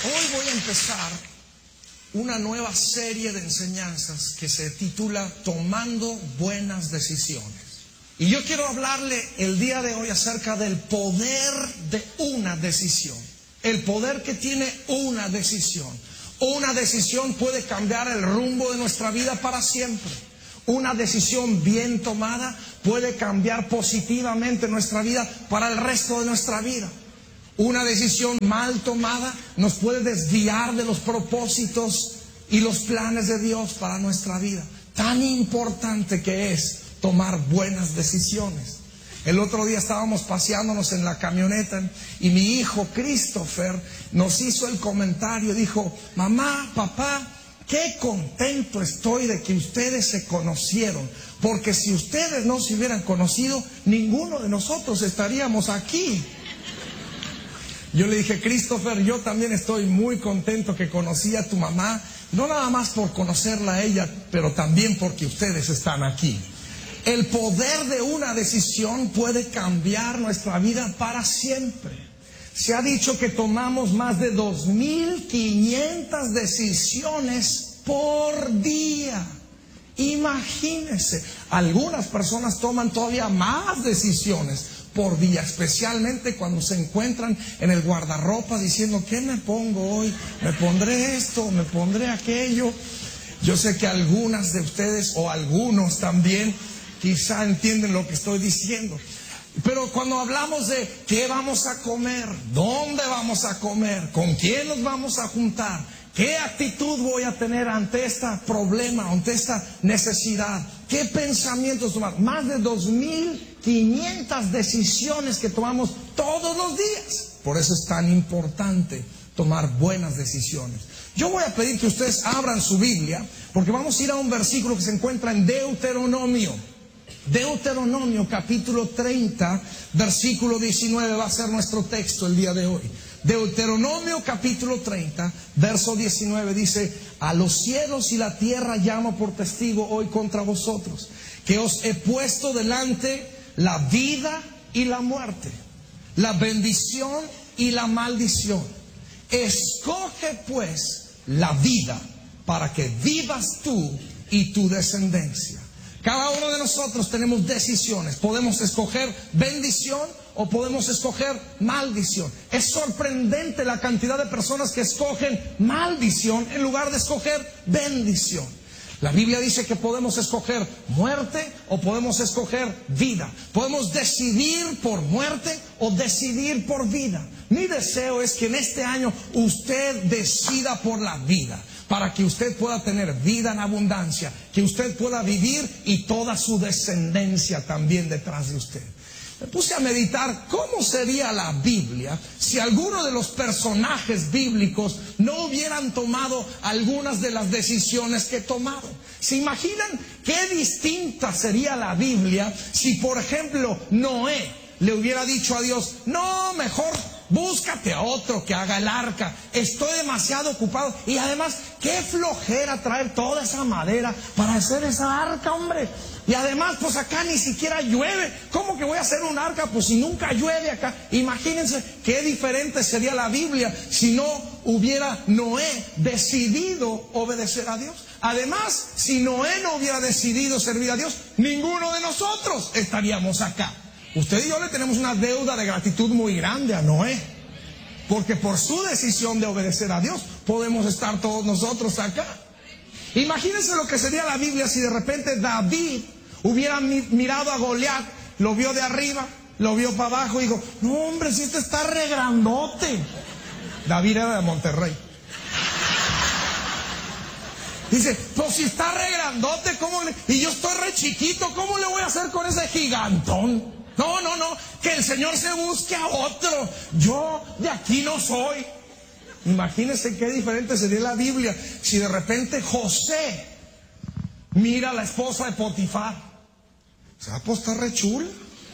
Hoy voy a empezar una nueva serie de enseñanzas que se titula Tomando Buenas Decisiones. Y yo quiero hablarle el día de hoy acerca del poder de una decisión. El poder que tiene una decisión. Una decisión puede cambiar el rumbo de nuestra vida para siempre. Una decisión bien tomada puede cambiar positivamente nuestra vida para el resto de nuestra vida. Una decisión mal tomada nos puede desviar de los propósitos y los planes de Dios para nuestra vida. Tan importante que es tomar buenas decisiones. El otro día estábamos paseándonos en la camioneta y mi hijo Christopher nos hizo el comentario, dijo: mamá, papá, qué contento estoy de que ustedes se conocieron, porque si ustedes no se hubieran conocido, ninguno de nosotros estaríamos aquí. Yo le dije: Christopher, yo también estoy muy contento que conocí a tu mamá, no nada más por conocerla a ella, pero también porque ustedes están aquí. El poder de una decisión puede cambiar nuestra vida para siempre. Se ha dicho que tomamos más de 2.500 decisiones por día. Imagínense, algunas personas toman todavía más decisiones por día, especialmente cuando se encuentran en el guardarropa diciendo: ¿qué me pongo hoy? ¿Me pondré esto? ¿Me pondré aquello? Yo sé que algunas de ustedes o algunos también quizá entienden lo que estoy diciendo. Pero cuando hablamos de qué vamos a comer, dónde vamos a comer, con quién nos vamos a juntar, qué actitud voy a tener ante este problema, ante esta necesidad, qué pensamientos tomar, más de 2.500 decisiones que tomamos todos los días. Por eso es tan importante tomar buenas decisiones. Yo voy a pedir que ustedes abran su Biblia, porque vamos a ir a un versículo que se encuentra en Deuteronomio. Deuteronomio capítulo 30, versículo 19 va a ser nuestro texto el día de hoy. Deuteronomio capítulo 30, verso 19 dice: a los cielos y la tierra llamo por testigo hoy contra vosotros, que os he puesto delante la vida y la muerte, la bendición y la maldición. Escoge pues la vida para que vivas tú y tu descendencia. Cada uno de nosotros tenemos decisiones. Podemos escoger bendición o podemos escoger maldición. Es sorprendente la cantidad de personas que escogen maldición en lugar de escoger bendición. La Biblia dice que podemos escoger muerte o podemos escoger vida. Podemos decidir por muerte o decidir por vida. Mi deseo es que en este año usted decida por la vida, para que usted pueda tener vida en abundancia, que usted pueda vivir y toda su descendencia también detrás de usted. Me puse a meditar cómo sería la Biblia si alguno de los personajes bíblicos no hubieran tomado algunas de las decisiones que tomaron. ¿Se imaginan qué distinta sería la Biblia si, por ejemplo, Noé le hubiera dicho a Dios: no, mejor búscate a otro que haga el arca, estoy demasiado ocupado, y además qué flojera traer toda esa madera para hacer esa arca, hombre, y además pues acá ni siquiera llueve, ¿cómo que voy a hacer un arca? Pues si nunca llueve acá. Imagínense qué diferente sería la Biblia si no hubiera Noé decidido obedecer a Dios. Además, si Noé no hubiera decidido servir a Dios, ninguno de nosotros estaríamos acá. Usted y yo le tenemos una deuda de gratitud muy grande a Noé, porque por su decisión de obedecer a Dios podemos estar todos nosotros acá. Imagínense lo que sería la Biblia si de repente David hubiera mirado a Goliat, lo vio de arriba, lo vio para abajo y dijo: no, hombre, si este está re grandote. David era de Monterrey. Dice: pues si está re grandote, y yo estoy re chiquito, ¿cómo le voy a hacer con ese gigantón? No, que el Señor se busque a otro. Yo de aquí no soy. Imagínense qué diferente sería la Biblia si de repente José mira a la esposa de Potifar. O sea, pues está re chula.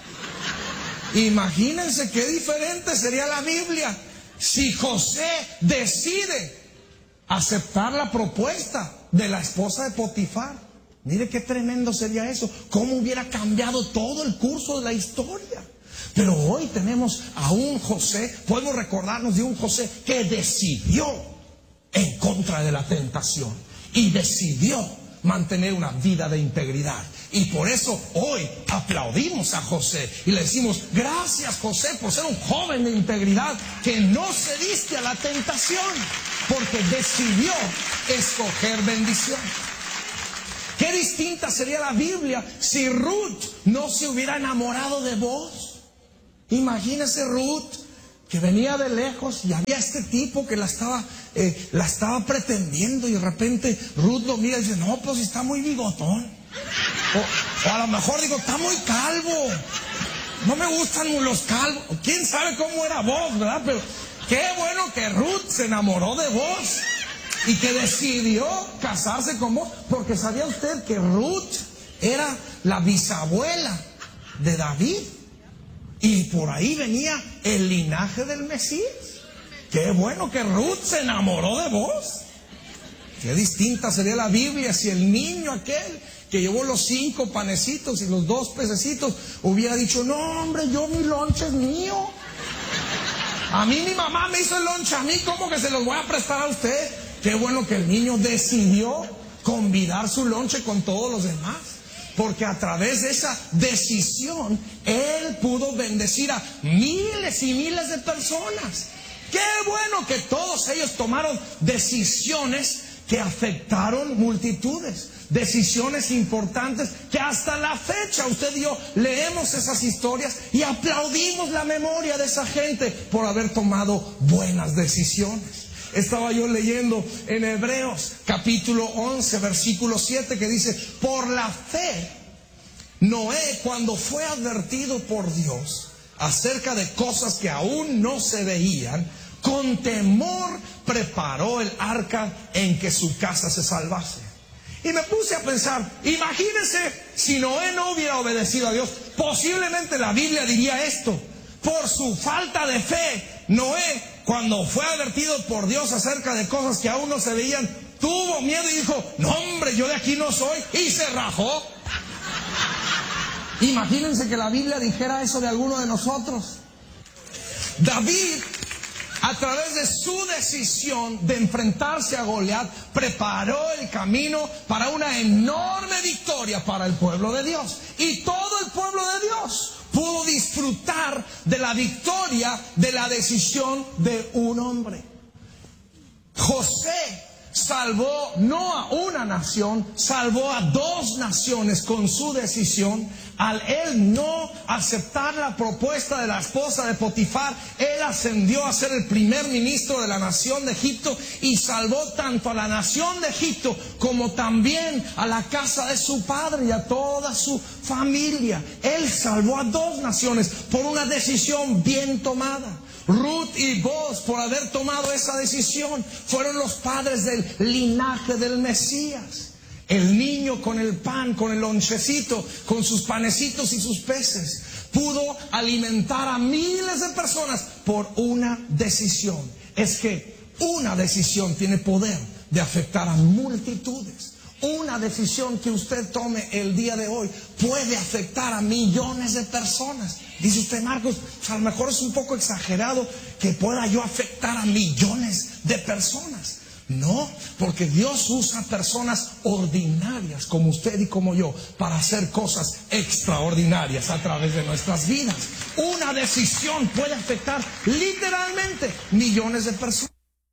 Imagínense qué diferente sería la Biblia si José decide aceptar la propuesta de la esposa de Potifar. Mire qué tremendo sería eso. Cómo hubiera cambiado todo el curso de la historia. Pero hoy tenemos a un José, podemos recordarnos de un José que decidió en contra de la tentación y decidió mantener una vida de integridad. Y por eso hoy aplaudimos a José y le decimos: gracias, José, por ser un joven de integridad que no cediste a la tentación, porque decidió escoger bendición. Qué distinta sería la Biblia si Ruth no se hubiera enamorado de vos. Imagínese Ruth, que venía de lejos y había este tipo que la estaba pretendiendo, y de repente Ruth lo mira y dice: no, pues está muy bigotón. O a lo mejor digo: está muy calvo. No me gustan los calvos. Quién sabe cómo era vos, ¿verdad? Pero qué bueno que Ruth se enamoró de vos y que decidió casarse con vos, porque sabía usted que Ruth era la bisabuela de David. Y por ahí venía el linaje del Mesías. Qué bueno que Ruth se enamoró de vos. Qué distinta sería la Biblia si el niño aquel que llevó los 5 panecitos y los 2 pececitos hubiera dicho: no, hombre, mi lonche es mío. A mí mi mamá me hizo el lonche, a mí ¿cómo que se los voy a prestar a usted? Qué bueno que el niño decidió convidar su lonche con todos los demás. Porque a través de esa decisión, él pudo bendecir a miles y miles de personas. Qué bueno que todos ellos tomaron decisiones que afectaron multitudes. Decisiones importantes que hasta la fecha usted y yo leemos esas historias y aplaudimos la memoria de esa gente por haber tomado buenas decisiones. Estaba yo leyendo en Hebreos capítulo 11 versículo 7 que dice: por la fe Noé, cuando fue advertido por Dios acerca de cosas que aún no se veían, con temor preparó el arca en que su casa se salvase. Y me puse a pensar, imagínense si Noé no hubiera obedecido a Dios. Posiblemente la Biblia diría esto: por su falta de fe, Noé, cuando fue advertido por Dios acerca de cosas que aún no se veían, tuvo miedo y dijo: no, hombre, yo de aquí no soy, y se rajó. Imagínense que la Biblia dijera eso de alguno de nosotros. David, a través de su decisión de enfrentarse a Goliat, preparó el camino para una enorme victoria para el pueblo de Dios. Y todo el pueblo de Dios pudo disfrutar de la victoria de la decisión de un hombre. José salvó no a una nación, salvó a 2 naciones con su decisión. Al él no aceptar la propuesta de la esposa de Potifar, él ascendió a ser el primer ministro de la nación de Egipto y salvó tanto a la nación de Egipto como también a la casa de su padre y a toda su familia. Él salvó a 2 naciones por una decisión bien tomada. Ruth y Boaz, por haber tomado esa decisión, fueron los padres del linaje del Mesías. El niño con el pan, con el lonchecito, con sus panecitos y sus peces, pudo alimentar a miles de personas por una decisión. Es que una decisión tiene poder de afectar a multitudes. Una decisión que usted tome el día de hoy puede afectar a millones de personas. Dice usted: Marcos, a lo mejor es un poco exagerado que pueda yo afectar a millones de personas. No, porque Dios usa personas ordinarias como usted y como yo para hacer cosas extraordinarias a través de nuestras vidas. Una decisión puede afectar literalmente millones de personas.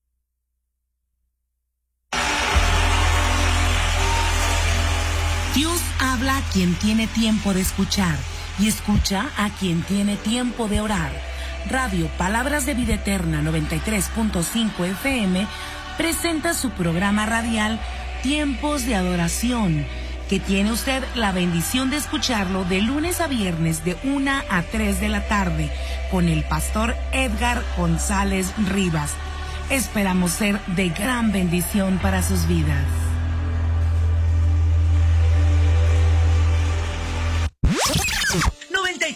Dios habla a quien tiene tiempo de escuchar y escucha a quien tiene tiempo de orar. Radio Palabras de Vida Eterna 93.5 FM presenta su programa radial Tiempos de Adoración, que tiene usted la bendición de escucharlo de lunes a viernes de 1 a 3 de la tarde con el pastor Edgar González Rivas. Esperamos ser de gran bendición para sus vidas.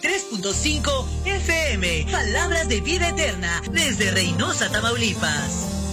.5 FM, Palabras de Vida Eterna, desde Reynosa, Tamaulipas.